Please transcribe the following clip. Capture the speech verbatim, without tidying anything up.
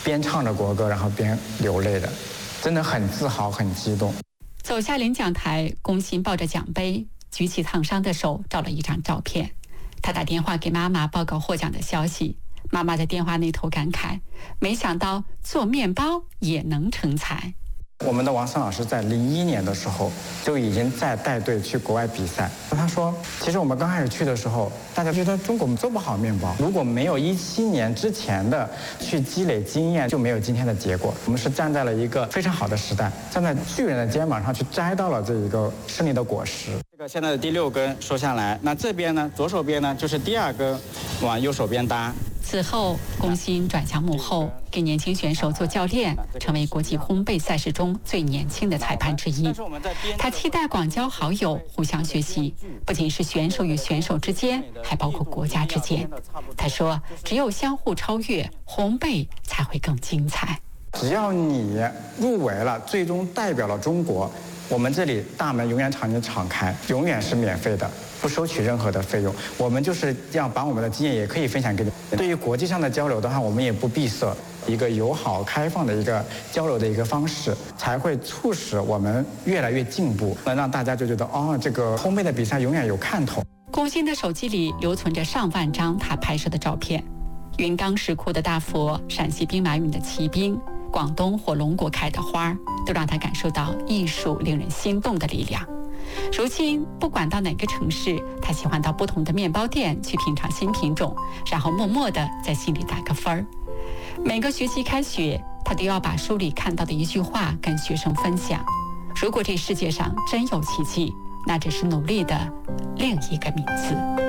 边唱着国歌，然后边流泪的，真的很自豪，很激动。 走下领奖台，龚欣抱着奖杯，举起烫伤的手，照了一张照片。他打电话给妈妈报告获奖的消息，妈妈在电话那头感慨：没想到做面包也能成才。 我们的王森老师在零一年的时候就已经在带队去国外比赛。他说，其实我们刚开始去的时候，大家觉得中国做不好面包，如果没有一七年之前的去积累经验，就没有今天的结果。我们是站在了一个非常好的时代，站在巨人的肩膀上去摘到了这一个胜利的果实。这个现在的第六根收下来，那这边呢，左手边呢就是第二根，往右手边搭。 此后，龚欣转向幕后，给年轻选手做教练，成为国际烘焙赛事中最年轻的裁判之一。他期待广交好友，互相学习，不仅是选手与选手之间，还包括国家之间。他说，只有相互超越，烘焙才会更精彩。 只要你入围了，最终代表了中国，我们这里大门永远朝你敞开，永远是免费的，不收取任何的费用。我们就是要把我们的经验也可以分享给你。对于国际上的交流的话，我们也不闭塞，一个友好开放的一个交流的一个方式，才会促使我们越来越进步，能让大家就觉得哦，这个烘焙的比赛永远有看头。 龚欣的手机里留存着上万张他拍摄的照片，云冈石窟的大佛，陕西兵马俑的骑兵，广东火龙果开的花，都让他感受到艺术令人心动的力量。如今，不管到哪个城市，他喜欢到不同的面包店去品尝新品种，然后默默地在心里打个分儿。每个学期开学，他都要把书里看到的一句话跟学生分享。如果这世界上真有奇迹，那只是努力的另一个名字。